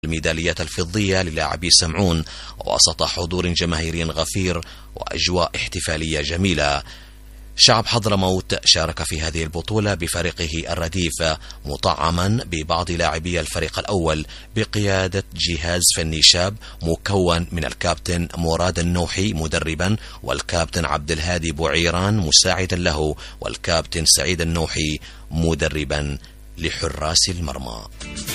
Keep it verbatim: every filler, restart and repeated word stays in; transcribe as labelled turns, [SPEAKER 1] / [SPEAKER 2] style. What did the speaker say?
[SPEAKER 1] الميدالية الفضية للاعبي سمعون وسط حضور جماهيري غفير وأجواء احتفالية جميلة. شعب حضرموت شارك في هذه البطولة بفريقه الرديف مطعما ببعض لاعبي الفريق الأول بقيادة جهاز فني شاب مكون من الكابتن مراد النوحي مدربا، والكابتن عبد الهادي بوعيران مساعدا له، والكابتن سعيد النوحي مدربا لحراس المرمى.